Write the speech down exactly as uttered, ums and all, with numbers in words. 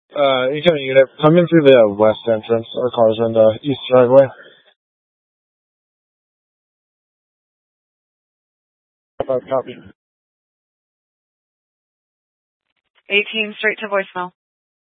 Uh, you got a unit. Come in through the west entrance. Our cars are in the east driveway. Uh, copy. eighteen straight to voicemail.